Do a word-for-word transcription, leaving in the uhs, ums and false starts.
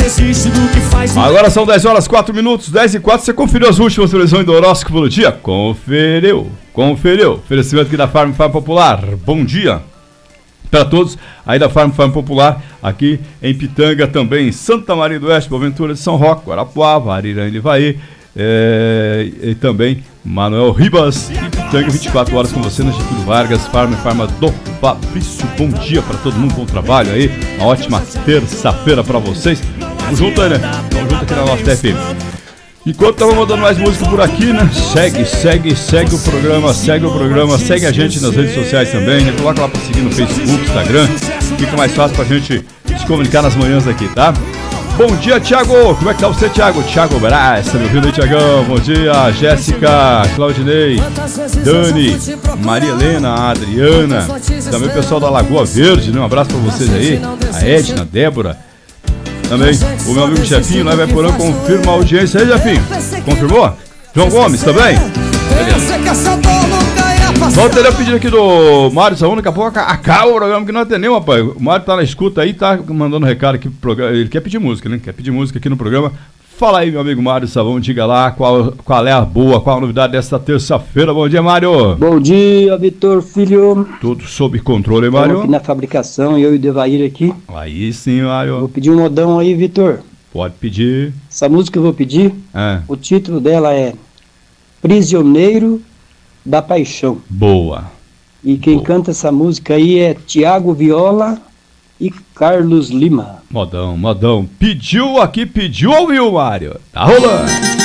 desiste do que faz. Agora são dez horas, quatro minutos, dez e quatro. Você conferiu as últimas previsões do horóscopo do dia? Conferiu, conferiu. Oferecimento aqui da Farm Farm Popular. Bom dia para todos aí da Farm Farm Popular, aqui em Pitanga, também em Santa Maria do Oeste, Boaventura de São Roque, Guarapuava, Arirã e Ivaí, é, e também Manuel Ribas e Pitanga, vinte e quatro horas com você na Getúlio Vargas, Farm Farma do Fabrício. Bom dia para todo mundo, bom trabalho aí, uma ótima terça-feira para vocês. Vamos junto aí, né? Vamos junto aqui na nossa T F M. Enquanto estamos mandando mais música por aqui, né? Segue, segue, segue o programa, segue o programa, segue a gente nas redes sociais também, né? Coloca lá para seguir no Facebook, Instagram, fica mais fácil pra gente se comunicar nas manhãs aqui, tá? Bom dia, Thiago! Como é que tá você, Thiago? Thiago Braz, tá me ouvindo aí, Thiagão? Bom dia, Jéssica, Claudinei, Dani, Maria Helena, Adriana, também o pessoal da Lagoa Verde, né? Um abraço pra vocês aí, a Edna, a Débora, também o meu amigo Jefinho, lá vai por ano, confirma a audiência aí, Jefinho. Confirmou? João Gomes também? Beleza. Vamos ter o pedido aqui do Mário Saúl, daqui a pouco acaba o programa que não atendeu, rapaz. O Mário tá na escuta aí, tá mandando recado aqui pro programa. Ele quer pedir música, né? Quer pedir música aqui no programa. Fala aí, meu amigo Mário Savão, diga lá qual, qual é a boa, qual a novidade desta terça-feira. Bom dia, Mário. Bom dia, Vitor Filho. Tudo sob controle, Mário? Estamos aqui na fabricação, eu e o Devair aqui. Aí sim, Mário. Vou pedir um modão aí, Vitor. Pode pedir. Essa música eu vou pedir, é. O título dela é Prisioneiro da Paixão. Boa. E quem boa. Canta essa música aí é Tiago Viola e Carlos Lima. Modão, modão. Pediu aqui, pediu, ouviu, Mário. Tá rolando.